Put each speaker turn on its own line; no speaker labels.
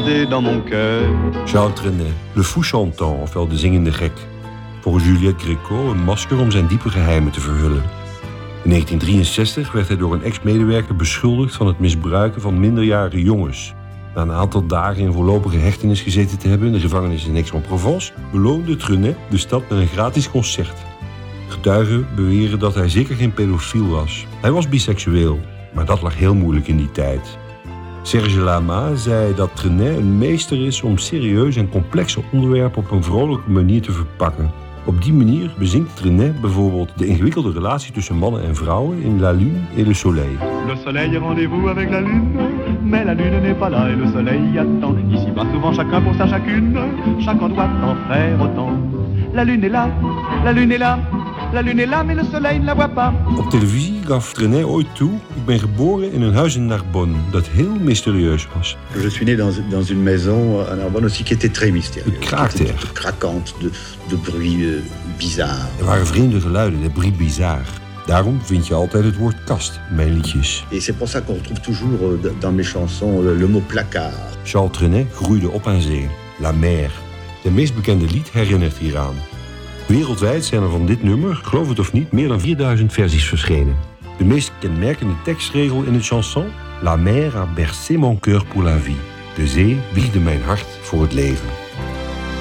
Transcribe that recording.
gravés dans mon cœur.
Charles Trenet, Le Fou Chantant, ofwel de zingende gek. Voor Juliette Gréco een masker om zijn diepe geheimen te verhullen. In 1963 werd hij door een ex-medewerker beschuldigd van het misbruiken van minderjarige jongens. Na een aantal dagen in voorlopige hechtenis gezeten te hebben in de gevangenis in Aix-en-Provence, beloonde Trenet de stad met een gratis concert. Getuigen beweren dat hij zeker geen pedofiel was. Hij was biseksueel, maar dat lag heel moeilijk in die tijd. Serge Lama zei dat Trenet een meester is om serieuze en complexe onderwerpen op een vrolijke manier te verpakken. Op die manier bezinkt Trenet bijvoorbeeld de ingewikkelde relatie tussen mannen en vrouwen in La Lune et le Soleil.
Le soleil est rendez-vous avec la lune, mais la lune n'est pas là et le soleil attend. Ici-bas souvent chacun pour sa chacune, chacun doit en faire autant. La lune est là, la lune est là, la lune est là, mais le soleil ne la voit pas.
Op televisie gaf Trenet ooit toe: ik ben geboren in een huis in Narbonne dat heel mysterieus was.
Je suis né dans une maison à Narbonne aussi qui était très mystérieuse.
Het kraakte er.
Craquante, de bruit bizarre.
Er waren vreemde geluiden, de bruit bizarre. Daarom vind je altijd het woord kast in mijn liedjes.
Et c'est pour ça qu'on retrouve toujours dans mes chansons le mot placard.
Charles Trenet groeide op aan zee, La Mer. Zijn meest bekende lied herinnert hieraan. Wereldwijd zijn er van dit nummer, geloof het of niet, meer dan 4000 versies verschenen. De meest kenmerkende tekstregel in het chanson: La mer a bercé mon cœur pour la vie. De zee wiegde mijn hart voor het leven.